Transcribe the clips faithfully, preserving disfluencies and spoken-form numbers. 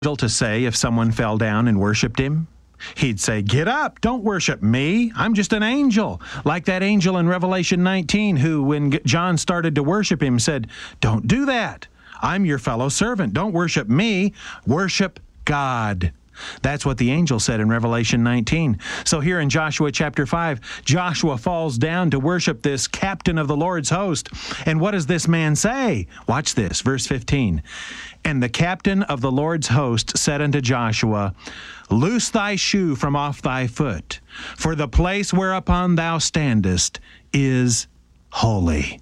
To say if someone fell down and worshiped him? He'd say, "Get up, don't worship me. I'm just an angel." Like that angel in Revelation nineteen who, when John started to worship him, said, "Don't do that. I'm your fellow servant. Don't worship me. Worship God." That's what the angel said in Revelation nineteen. So here in Joshua chapter five, Joshua falls down to worship this captain of the Lord's host. And what does this man say? Watch this, verse fifteen. "And the captain of the Lord's host said unto Joshua, Loose thy shoe from off thy foot, for the place whereupon thou standest is holy."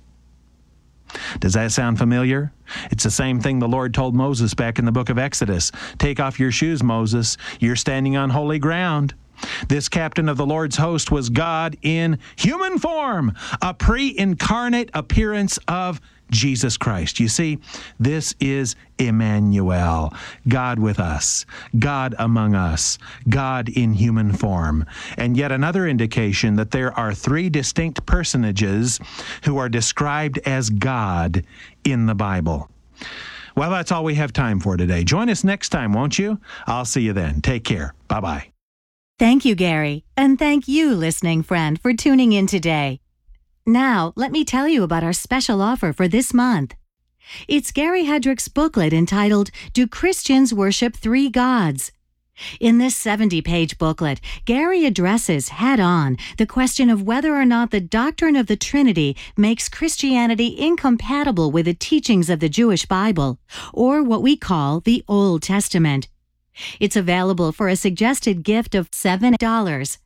Does that sound familiar? It's the same thing the Lord told Moses back in the book of Exodus. "Take off your shoes, Moses. You're standing on holy ground." This captain of the Lord's host was God in human form, a pre-incarnate appearance of Jesus Christ. You see, this is Emmanuel, God with us, God among us, God in human form. And yet another indication that there are three distinct personages who are described as God in the Bible. Well, that's all we have time for today. Join us next time, won't you? I'll see you then. Take care. Bye-bye. Thank you, Gary. And thank you, listening friend, for tuning in today. Now, let me tell you about our special offer for this month. It's Gary Hedrick's booklet entitled, Do Christians Worship Three Gods? In this seventy-page booklet, Gary addresses head-on the question of whether or not the doctrine of the Trinity makes Christianity incompatible with the teachings of the Jewish Bible, or what we call the Old Testament. It's available for a suggested gift of seven dollars.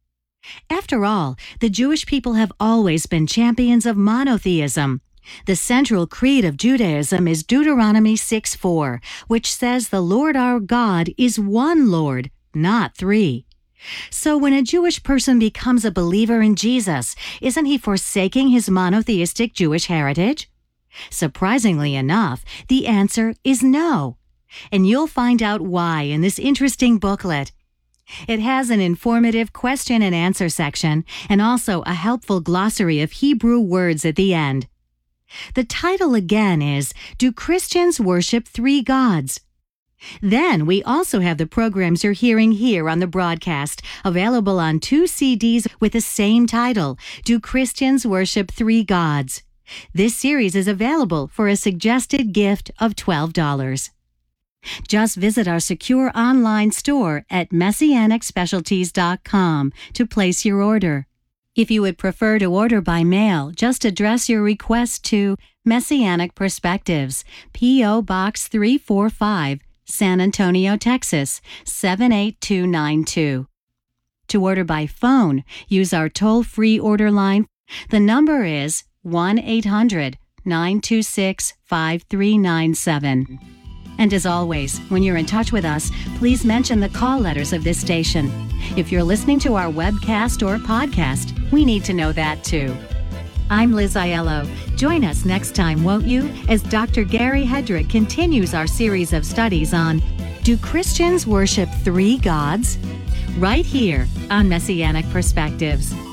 After all, the Jewish people have always been champions of monotheism. The central creed of Judaism is Deuteronomy six four, which says the Lord our God is one Lord, not three. So when a Jewish person becomes a believer in Jesus, isn't he forsaking his monotheistic Jewish heritage? Surprisingly enough, the answer is no. And you'll find out why in this interesting booklet. It has an informative question and answer section and also a helpful glossary of Hebrew words at the end. The title again is, Do Christians Worship Three Gods? Then we also have the programs you're hearing here on the broadcast, available on two C Ds with the same title, Do Christians Worship Three Gods? This series is available for a suggested gift of twelve dollars. Just visit our secure online store at messianic specialties dot com to place your order. If you would prefer to order by mail, just address your request to Messianic Perspectives, P O. Box three forty-five, San Antonio, Texas, seven eight two nine two. To order by phone, use our toll-free order line. The number is one eight hundred nine two six five three nine seven. And as always, when you're in touch with us, please mention the call letters of this station. If you're listening to our webcast or podcast, we need to know that too. I'm Liz Aiello. Join us next time, won't you, as Doctor Gary Hedrick continues our series of studies on Do Christians Worship Three Gods? Right here on Messianic Perspectives.